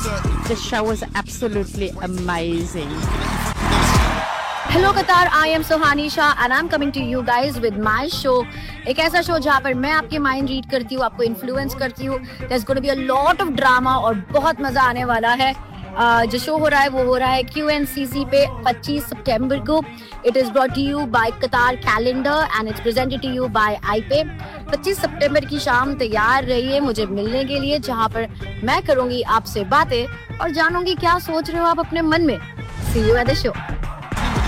The show was absolutely amazing. Hello Qatar, I am Sohani Shah and I'm coming to you guys with my show. एक ऐसा show जहाँ पर मैं आपके mind read करती हूँ, आपको इन्फ्लुएंस करती हूँ. There's going to be a lot of drama और बहुत मजा आने वाला है. जो शो हो रहा है वो हो रहा है QNCC पे 25 सितंबर को. It is brought to you by Qatar Calendar and it's presented to you by iPay. 25 सितंबर की शाम तैयार रहिए मुझे मिलने के लिए, जहाँ पर मैं करूँगी आपसे बातें और जानूंगी क्या सोच रहे हो आप अपने मन में. See you at the show.